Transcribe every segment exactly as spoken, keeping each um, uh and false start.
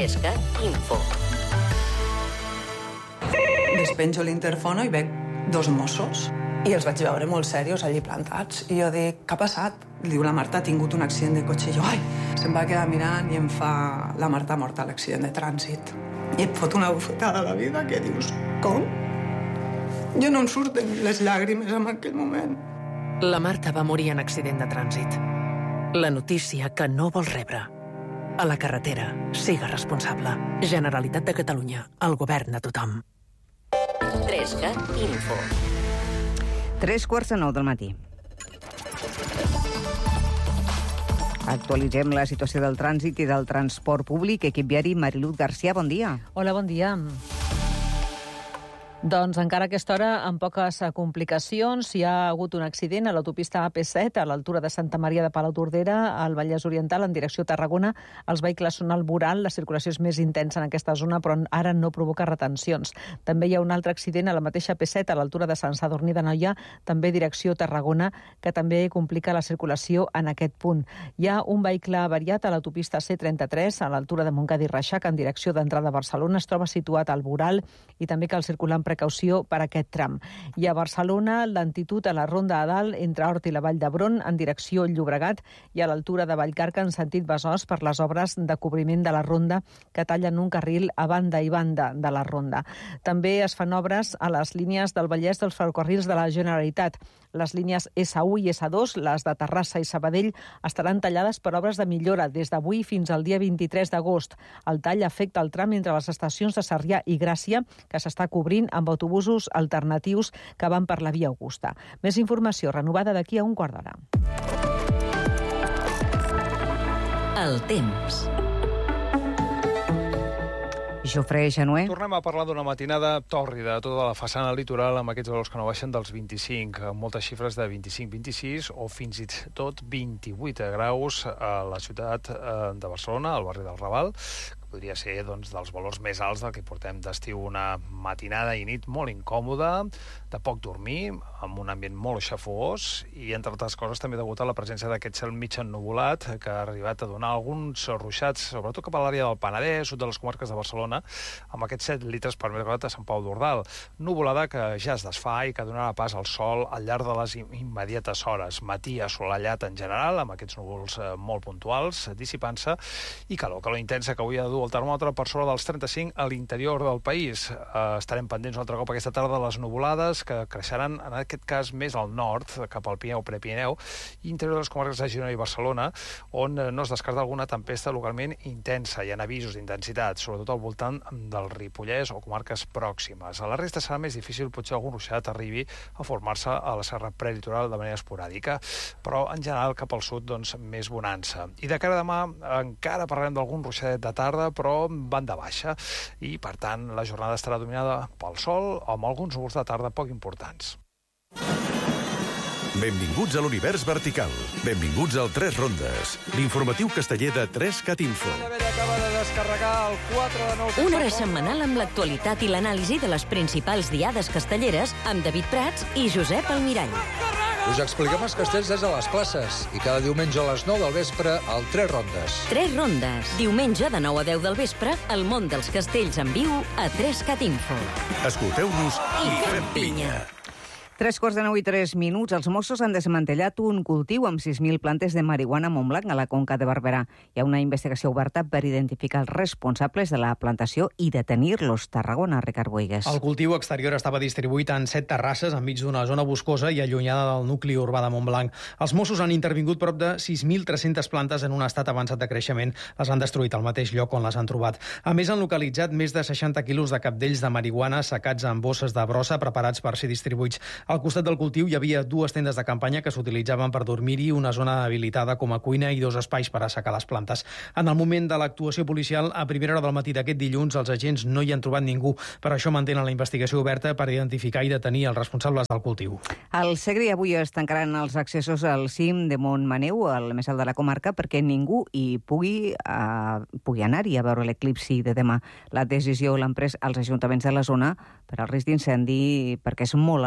Trescat Info. Despenjo l'interfono i veig dos Mossos i els vaig veure molt serios allí plantats. I jo dic, què ha passat? Diu, la Marta ha tingut un accident de cotxe. I jo, ai, se'm va quedar mirant i em fa, la Marta ha mort a l'accident de trànsit. I et fot una bufetada a la vida que dius, com? Jo no em surten les llàgrimes en aquell moment. La Marta va morir en accident de trànsit. La notícia que no vols rebre. A la carretera, siga responsable. Generalitat de Catalunya, el govern de tothom. Trescat Info. Tres quarts de nou del matí. Actualitzem la situació del trànsit i del transport públic. Equip viari, Mariluz García, bon dia. Hola, bon dia. Doncs encara a aquesta hora, amb poques complicacions, hi ha hagut un accident a l'autopista A P set, a l'altura de Santa Maria de Palautordera, al Vallès Oriental, en direcció a Tarragona. Els vehicles són al voral, la circulació és més intensa en aquesta zona, però ara no provoca retencions. També hi ha un altre accident a la mateixa A P set, a l'altura de Sant Sadurní d'Anoia, també direcció a Tarragona, que també complica la circulació en aquest punt. Hi ha un vehicle avariat a l'autopista C trenta-tres, a l'altura de Montcada i Reixac, en direcció d'entrada a Barcelona. Es troba situat al voral i també cal circular amb precaució per aquest tram. I a Barcelona, lentitud a la Ronda a Dalt, entre Hort i la Vall d'Hebron, en direcció Llobregat, i a l'altura de Vallcarca, en sentit Besòs, per les obres de cobriment de la Ronda que tallen un carril a banda i banda de la Ronda. També es fan obres a les línies del Vallès dels ferrocarrils de la Generalitat. Les línies S u i S dos, les de Terrassa i Sabadell, estaran tallades per obres de millora des d'avui fins al dia vint-i-tres d'agost. El tall afecta el tram entre les estacions de Sarrià i Gràcia, que s'està cobrint amb autobusos alternatius que van per la via Augusta. Més informació renovada d'aquí a un quart d'hora. El temps. Jofre Genué. Tornem a parlar d'una matinada tòrrida, tota la façana litoral amb aquests valors que no baixen dels vint-i-cinc, amb moltes xifres de vint-i-cinc vint-i-sis o fins i tot vint-i-vuit graus a la ciutat de Barcelona, al barri del Raval, que podria ser doncs, dels valors més alts del que portem d'estiu. Una matinada i nit molt incòmoda, de poc dormir, amb un ambient molt xafogós i, entre altres coses, també degut a la presència d'aquest cel mig ennuvolat que ha arribat a donar alguns ruixats, sobretot cap a l'àrea del Penedès, sud de les comarques de Barcelona, amb aquests set litres per metre quadrat a Sant Pau d'Ordal. Nuvolada que ja es desfà i que donarà pas al sol al llarg de les immediates hores. Matí assolellat en general, amb aquests núvols molt puntuals, dissipant-se, i calor, calor intensa que avui ha de dur el termòmetre per sobre dels trenta-cinc a l'interior del país. Eh, estarem pendents un altre cop aquesta tarda de les nuvolades, que creixeran, en aquest cas, més al nord, cap al Pirineu, Prepirineu, i interior de les comarques de Girona i Barcelona, on no es descarta alguna tempesta localment intensa. Hi ha avisos d'intensitat, sobretot al voltant del Ripollès o comarques pròximes. A la resta serà més difícil, potser algun ruixat arribi a formar-se a la serra prelitoral de manera esporàdica, però en general cap al sud doncs, més bonança. I de cara a demà encara parlarem d'algun ruixadet de tarda, però banda baixa, i per tant la jornada estarà dominada pel sol, amb alguns núvols de tarda poc importants. Benvinguts a l'univers vertical. Benvinguts al Tres Rondes, l'informatiu casteller de Trescat Info. Una hora setmanal amb l'actualitat i l'anàlisi de les principals diades castelleres amb David Prats i Josep Almirall. Us expliquem els castells des de les places i cada diumenge a les nou del vespre al Tres Rondes. Tres Rondes. Diumenge de nou a deu del vespre, el món dels castells en viu a Trescat Info. Escolteu-nos i fem pinya. Tres quarts de nou i tres minuts. Els Mossos han desmantellat un cultiu amb sis mil plantes de marihuana a Montblanc, a la Conca de Barberà. Hi ha una investigació oberta per identificar els responsables de la plantació i detenir-los. Tarragona, Ricard Boigues. El cultiu exterior estava distribuït en set terrasses enmig d'una zona boscosa i allunyada del nucli urbà de Montblanc. Els Mossos han intervingut prop de sis mil tres-centes plantes en un estat avançat de creixement. Les han destruït al mateix lloc on les han trobat. A més, han localitzat més de seixanta quilos de capdells de marihuana secats en bosses de brossa preparats per ser distribuïts. Al costat del cultiu hi havia dues tendes de campanya que s'utilitzaven per dormir-hi, una zona habilitada com a cuina i dos espais per assecar les plantes. En el moment de l'actuació policial, a primera hora del matí d'aquest dilluns, els agents no hi han trobat ningú. Per això mantenen la investigació oberta per identificar i detenir els responsables del cultiu. Al Segre avui es tancaran els accessos al cim de Montmaneu, al més alt de la comarca, perquè ningú hi pugui, uh, pugui anar-hi a veure l'eclipsi de demà. La decisió l'han pres els ajuntaments de la zona per al risc d'incendi perquè és molt alt i té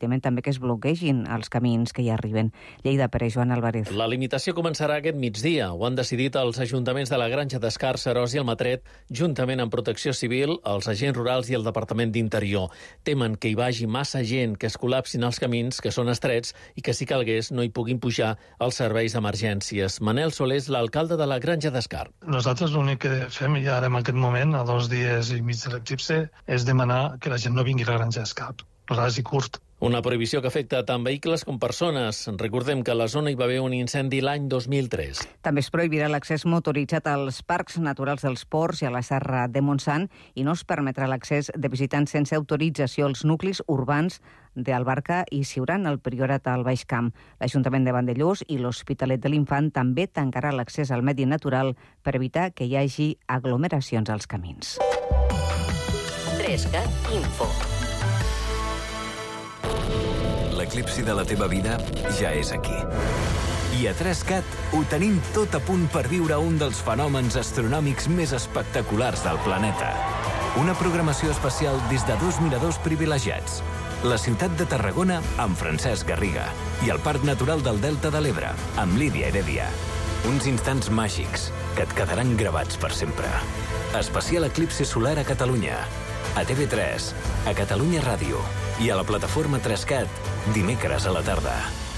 temen també que es bloquegin els camins que hi arriben. Lleida, per Joan Álvarez. La limitació començarà aquest migdia. Ho han decidit els ajuntaments de la Granja d'Escar, Seròs i el Matret, juntament amb Protecció Civil, els agents rurals i el Departament d'Interior. Temen que hi vagi massa gent, que es col·lapsin els camins, que són estrets, i que si calgués no hi puguin pujar els serveis d'emergències. Manel Soler és l'alcalde de la Granja d'Escar. Nosaltres l'únic que fem ja ara en aquest moment, a dos dies i mig de l'eclipse, és demanar que la gent no vingui a la Granja d'Escar. Ras i curt. Una prohibició que afecta tant vehicles com persones. Recordem que a la zona hi va haver un incendi l'any dos mil tres. També es prohibirà l'accés motoritzat als parcs naturals dels Ports i a la Serra de Montsant i no es permetrà l'accés de visitants sense autorització als nuclis urbans d'Albarca i Siurana, al Priorat al Baix Camp. L'Ajuntament de Vandellòs i l'Hospitalet de l'Infant també tancarà l'accés al medi natural per evitar que hi hagi aglomeracions als camins. trescat Info. L'eclipsi de la teva vida ja és aquí. I a trescat ho tenim tot a punt per viure un dels fenòmens astronòmics més espectaculars del planeta. Una programació especial des de dos miradors privilegiats. La ciutat de Tarragona amb Francesc Garriga i el Parc Natural del Delta de l'Ebre amb Lídia Heredia. Uns instants màgics que et quedaran gravats per sempre. Especial eclipsi solar a Catalunya. A T V tres, a Catalunya Ràdio i a la plataforma trescat, dimecres a la tarda.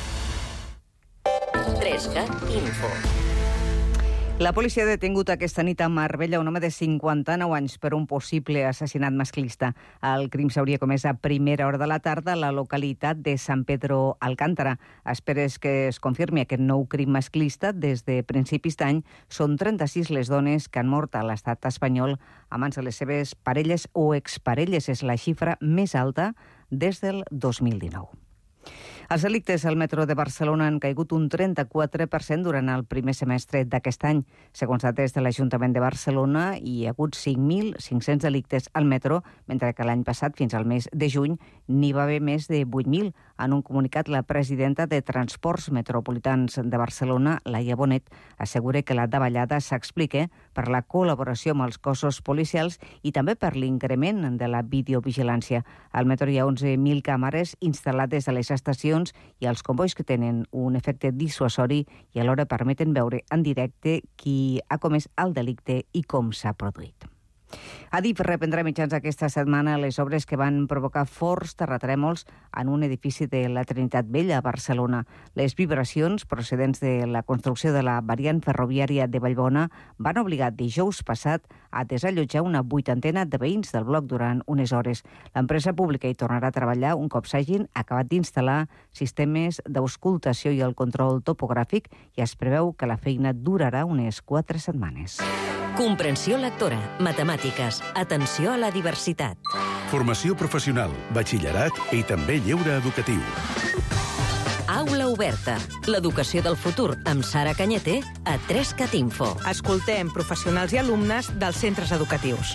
trescat Info. La policia ha detingut aquesta nit a Marbella un home de cinquanta-nou anys per un possible assassinat masclista. El crim s'hauria comès a primera hora de la tarda a la localitat de San Pedro Alcántara. Esperes que es confirmi aquest nou crim masclista. Des de principis d'any són trenta-sis les dones que han mort a l'estat espanyol a mans de les seves parelles o exparelles. És la xifra més alta des del dos mil dinou. Els delictes al metro de Barcelona han caigut un trenta-quatre per cent durant el primer semestre d'aquest any. Segons dades de l'Ajuntament de Barcelona, hi ha hagut cinc mil cinc-cents delictes al metro, mentre que l'any passat, fins al mes de juny, n'hi va haver més de vuit mil. En un comunicat, la presidenta de Transports Metropolitans de Barcelona, Laia Bonet, assegura que la davallada s'explica per la col·laboració amb els cossos policials i també per l'increment de la videovigilància. Al metro hi ha onze mil càmeres instal·lades a les estacions i els convois que tenen un efecte dissuasori i alhora permeten veure en directe qui ha comès el delicte i com s'ha produït. Adif reprendrà mitjans aquesta setmana les obres que van provocar forts terratrèmols en un edifici de la Trinitat Vella a Barcelona. Les vibracions procedents de la construcció de la variant ferroviària de Vallbona van obligar dijous passat a desallotjar una vuitantena de veïns del bloc durant unes hores. L'empresa pública hi tornarà a treballar un cop s'hagin acabat d'instal·lar sistemes d'auscultació i el control topogràfic i es preveu que la feina durarà unes quatre setmanes. Comprensió lectora, matemàtiques, atenció a la diversitat. Formació professional, batxillerat i també lleure educatiu. Aula oberta, l'educació del futur amb Sara Cañete a trescat Info. Escoltem professionals i alumnes dels centres educatius.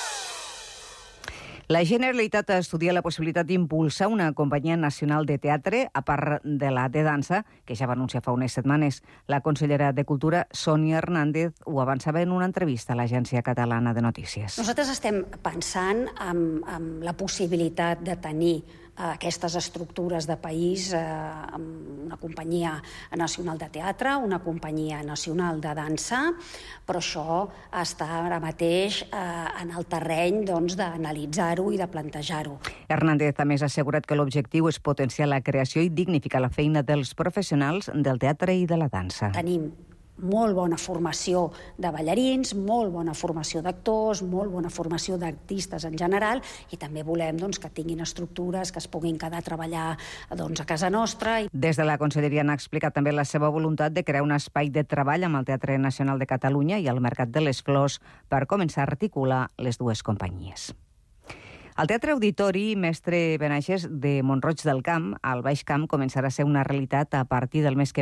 La Generalitat estudia la possibilitat d'impulsar una companyia nacional de teatre, a part de la de dansa, que ja va anunciar fa unes setmanes. La consellera de Cultura, Sònia Hernández, ho avançava en una entrevista a l'Agència Catalana de Notícies. Nosaltres estem pensant en, en la possibilitat de tenir aquestes estructures de país, eh, amb una companyia nacional de teatre, una companyia nacional de dansa, però això està ara mateix eh, en el terreny doncs, d'analitzar-ho i de plantejar-ho. Hernández també ha assegurat que l'objectiu és potenciar la creació i dignificar la feina dels professionals del teatre i de la dansa. Tenim molt bona formació de ballarins, molt bona formació d'actors, molt bona formació d'artistes en general i també volem doncs, que tinguin estructures que es puguin quedar a treballar doncs, a casa nostra. Des de la Conselleria han explicat també la seva voluntat de crear un espai de treball amb el Teatre Nacional de Catalunya i el Mercat de les Flors per començar a articular les dues companyies. El Teatre Auditori Mestre Benaixes de Mont-roig del Camp, al Baix Camp, començarà a ser una realitat a partir del mes que ve.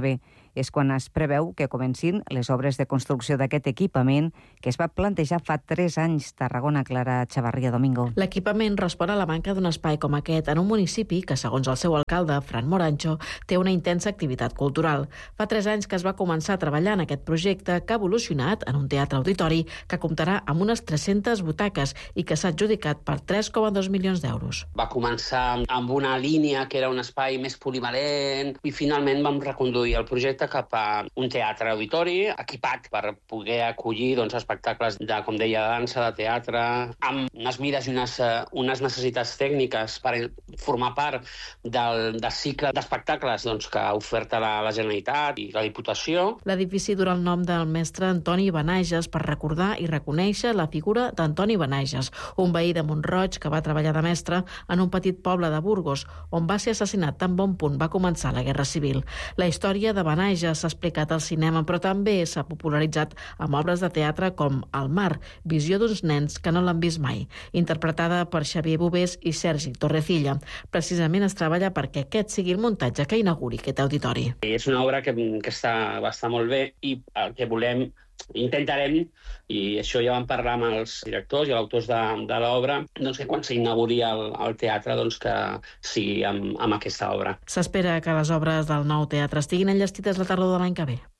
És quan es preveu que comencin les obres de construcció d'aquest equipament que es va plantejar fa tres anys. Tarragona, Clara Chavarria Domingo. L'equipament respon a la manca d'un espai com aquest en un municipi que, segons el seu alcalde, Fran Morancho, té una intensa activitat cultural. Fa tres anys que es va començar a treballar en aquest projecte que ha evolucionat en un teatre auditori que comptarà amb unes tres-centes butaques i que s'ha adjudicat per tres coma dos milions d'euros. Va començar amb una línia que era un espai més polivalent i finalment vam reconduir el projecte cap a un teatre auditori equipat per poder acollir doncs, espectacles de, com deia, de dansa, de teatre, amb unes mides i unes, unes necessitats tècniques per formar part del, del cicle d'espectacles doncs, que oferta la, la Generalitat i la Diputació. L'edifici dura el nom del mestre Antoni Benages per recordar i reconèixer la figura d'Antoni Benages, un veí de Mont-roig que va treballar de mestre en un petit poble de Burgos, on va ser assassinat tan bon punt va començar la Guerra Civil. La història de Benages s'ha explicat al cinema, però també s'ha popularitzat amb obres de teatre com El mar, visió d'uns nens que no l'han vist mai, interpretada per Xavier Bovés i Sergi Torrecilla. Precisament es treballa perquè aquest sigui el muntatge que inauguri aquest auditori. És una obra que, que està, va estar molt bé i el que volem intentarem, i això ja vam parlar amb els directors i autors de, de l'obra, doncs que quan s'inauguri el, el teatre doncs que sigui amb, amb aquesta obra. S'espera que les obres del nou teatre estiguin enllestides la tardor de l'any que ve.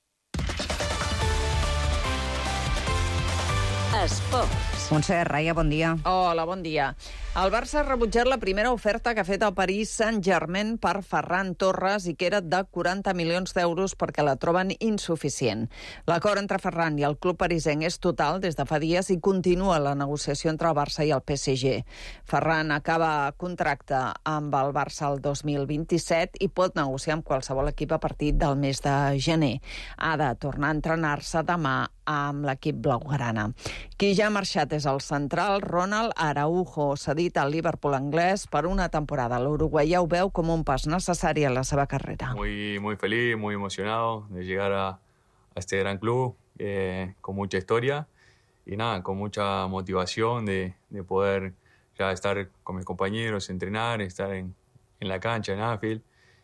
Esports. Montse Raia, bon dia. Hola, bon dia. El Barça ha rebutjat la primera oferta que ha fet el Paris Saint-Germain per Ferran Torres i que era de quaranta milions d'euros perquè la troben insuficient. L'acord entre Ferran i el club parisenc és total des de fa dies i continua la negociació entre el Barça i el P S G. Ferran acaba contracte amb el Barça el dos mil vint-i-set i pot negociar amb qualsevol equip a partir del mes de gener. Ha de tornar a entrenar-se demà amb l'equip blaugrana. Qui ja ha marxat és el central Ronald Araujo, cedit al Liverpool anglès per una temporada. L'uruguaià ho veu com un pas necessari a la seva carrera. Muy, muy feliz, muy emocionado de llegar a, a este gran club, eh, con mucha historia y nada, con mucha motivación de, de poder ya estar con mis compañeros, entrenar, estar en, en la cancha, en Anfield,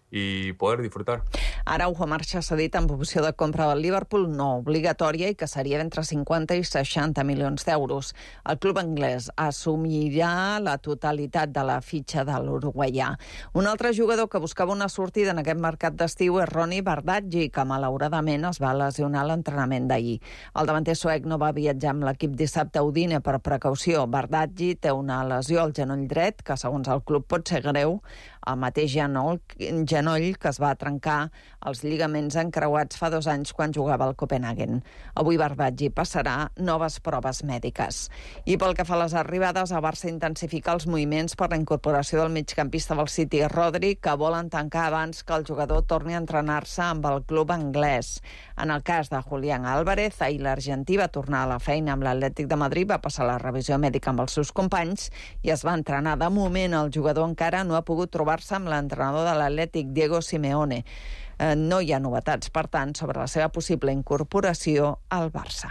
i poder disfrutar. Araujo marxa cedit amb opció de compra del Liverpool no obligatòria i que seria d'entre cinquanta i seixanta milions d'euros. El club anglès assumirà la totalitat de la fitxa de l'uruguaià. Un altre jugador que buscava una sortida en aquest mercat d'estiu és Ronny Bardghji, que malauradament es va lesionar a l'entrenament d'ahir. El davanter suec no va viatjar amb l'equip dissabte a Udine per precaució. Bardghji té una lesió al genoll dret que, segons el club, pot ser greu, el mateix genoll, genoll que es va trencar els lligaments encreuats fa dos anys quan jugava al Copenhagen. Avui Bardghji passarà noves proves mèdiques. I pel que fa a les arribades, el Barça intensifica els moviments per la incorporació del migcampista del City, Rodri, que volen tancar abans que el jugador torni a entrenar-se amb el club anglès. En el cas de Julián Álvarez, ahir l'argentí va tornar a la feina amb l'Atlètic de Madrid, va passar la revisió mèdica amb els seus companys i es va entrenar. De moment, el jugador encara no ha pogut trobar-se amb l'entrenador de l'Atlètic, Diego Simeone. Eh, no hi ha novetats, per tant, sobre la seva possible incorporació al Barça.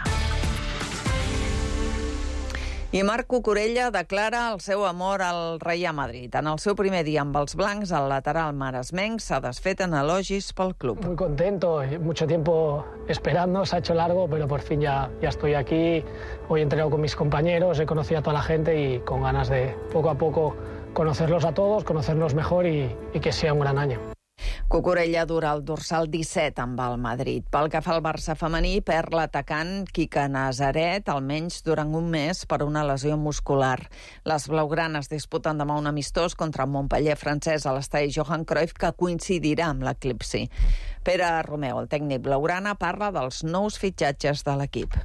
I Marc Cucurella declara el seu amor al Real Madrid. En el seu primer dia amb els blancs, el lateral maresmenc s'ha desfet en elogis pel club. Muy contento, mucho tiempo esperando, se ha hecho largo, pero por fin ya, ya estoy aquí. Hoy he entrenado con mis compañeros, he conocido a toda la gente y con ganas de poco a poco conocerlos a todos, conocernos mejor y, y que sea un gran año. Cucurella dura el dorsal disset amb el Madrid. Pel que fa al Barça femení, perd l'atacant Quique Nazaret, almenys durant un mes, per una lesió muscular. Les blaugranes disputen demà un amistós contra el Montpellier francès a l'estadi Johan Cruyff, que coincidirà amb l'eclipsi. Pere Romeu, el tècnic blaugrana, parla dels nous fitxatges de l'equip.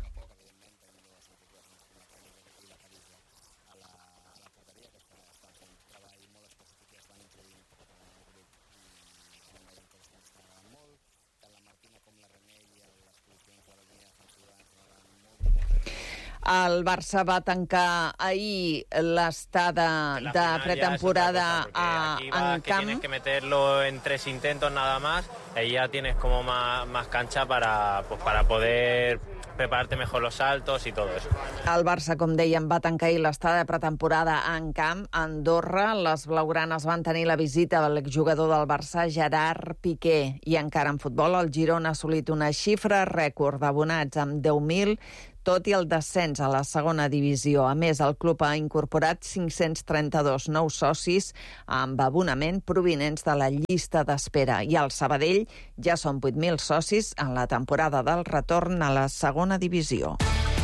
El Barça va tancar ahir l'estada de pretemporada a, en camp. Tienes que meterlo en tres intentos nada más y ya tienes como más, más cancha para, pues, para poder prepararte mejor los saltos y todo eso. El Barça, com dèiem, va tancar ahir l'estada de pretemporada en camp a Andorra. Les blaugranes van tenir la visita de l'exjugador del Barça, Gerard Piqué. I encara en futbol, el Girona ha assolit una xifra rècord d'abonats amb deu mil, tot i el descens a la segona divisió. A més, el club ha incorporat cinc-cents trenta-dos nous socis amb abonament provinents de la llista d'espera. I al Sabadell ja són vuit mil socis en la temporada del retorn a la segona divisió.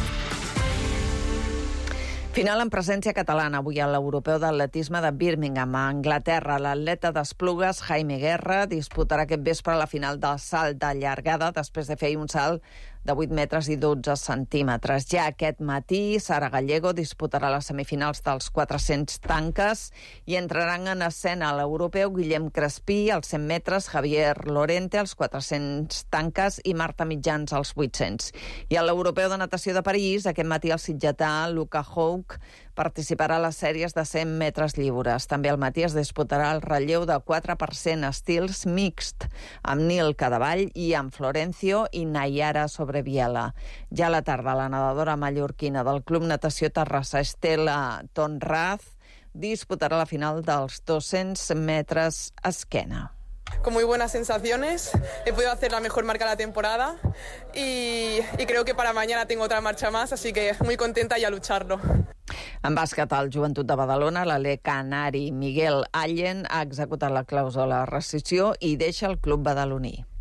Final en presència catalana avui a l'Europeu d'Atletisme de Birmingham, a Anglaterra. L'atleta d'Esplugues, Jaime Guerra, disputarà aquest vespre la final del salt de llargada després de fer un salt de vuit metres i dotze centímetres. Ja aquest matí, Sara Gallego disputarà les semifinals dels quatre-cents tanques i entraran en escena a l'Europeu Guillem Crespí als cent metres, Javier Lorente als quatre-cents tanques i Marta Mitjans als vuit-cents. I a l'Europeu de Natació de París, aquest matí el sitgetà Luca Houck participarà a les sèries de cent metres lliures. També al matí es disputarà el relleu de quatre per cent estils mixt, amb Nil Cadavall i amb Florencio i Nayara Sobreviela. Ja a la tarda, la nedadora mallorquina del Club Natació Terrassa, Estela Tonraz, disputarà la final dels dos-cents metres esquena. Con muy buenas sensaciones, he podido hacer la mejor marca de la temporada y, y creo que para mañana tengo otra marcha más, así que muy contenta y a lucharlo. En bàsquet, el Joventut de Badalona, l'Ale Canari Miguel Allen ha executat la clàusula de rescissió i deixa el club badaloní.